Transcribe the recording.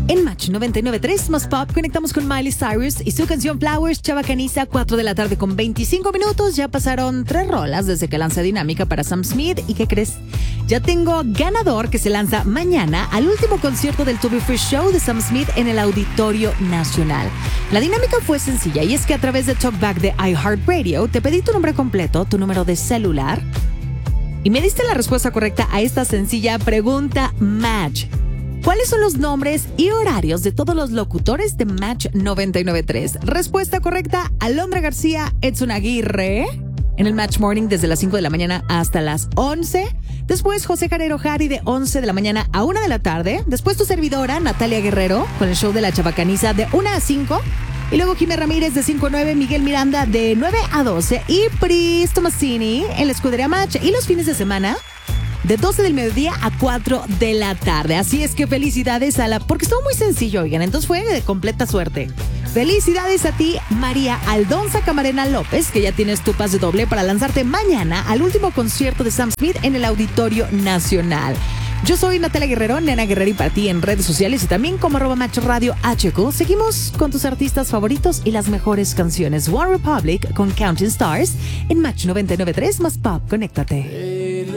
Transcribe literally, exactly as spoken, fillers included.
En Match noventa y nueve punto tres más Pop conectamos con Miley Cyrus y su canción Flowers, Chabacaniza, cuatro de la tarde con veinticinco minutos. Ya pasaron tres rolas desde que lanza Dinámica para Sam Smith. ¿Y qué crees? Ya tengo ganador que se lanza mañana al último concierto del To Be Free Show de Sam Smith en el Auditorio Nacional. La dinámica fue sencilla y es que a través de Talkback de iHeartRadio te pedí tu nombre completo, tu número de celular y me diste la respuesta correcta a esta sencilla pregunta Match. ¿Cuáles son los nombres y horarios de todos los locutores de Match noventa y nueve punto tres? Respuesta correcta, Alondra García, Edson Aguirre, en el Match Morning desde las cinco de la mañana hasta las once. Después José Carrero Jari de once de la mañana a una de la tarde. Después tu servidora, Natalia Guerrero, con el show de la Chabacaniza de una a cinco. Y luego Jimé Ramírez de cinco a nueve, Miguel Miranda de nueve a doce y Pris Tomasini en la Escudería Match. Y los fines de semana de doce del mediodía a cuatro de la tarde. Así es que felicidades a la... Porque estuvo muy sencillo, oigan, entonces fue de completa suerte. Felicidades a ti, María Aldonza Camarena López, que ya tienes tu pase doble para lanzarte mañana al último concierto de Sam Smith en el Auditorio Nacional. Yo soy Natalia Guerrero, Nena Guerrero, y para ti en redes sociales y también como arroba Match Radio H Q. Seguimos con tus artistas favoritos y las mejores canciones. One Republic con Counting Stars en Match noventa y nueve punto tres más Pop. Conéctate.